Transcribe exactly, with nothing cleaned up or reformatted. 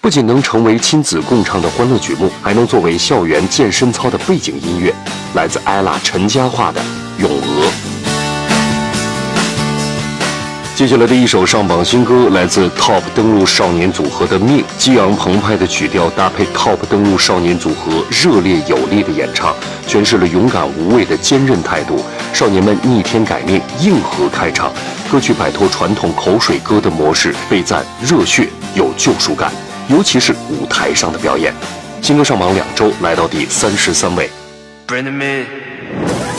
不仅能成为亲子共唱的欢乐曲目，还能作为校园健身操的背景音乐。来自ella陈嘉桦的《咏鹅》。接下来的一首上榜新歌来自 Top 登陆少年组合的《命》，激昂澎湃的曲调搭配 Top 登陆少年组合热烈有力的演唱，诠释了勇敢无畏的坚韧态度。少年们逆天改命，硬核开场，歌曲摆脱传统口水歌的模式，被赞热血有救赎感，尤其是舞台上的表演。新歌上榜两周，来到第三十三位。Bring them in.